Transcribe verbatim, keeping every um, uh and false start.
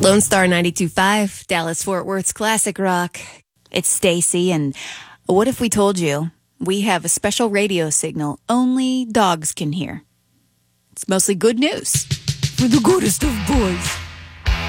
Lone Star ninety-two point five, Dallas Fort Worth's classic rock. It's Stacy, and what if we told you we have a special radio signal only dogs can hear? It's mostly good news for the goodest of boys.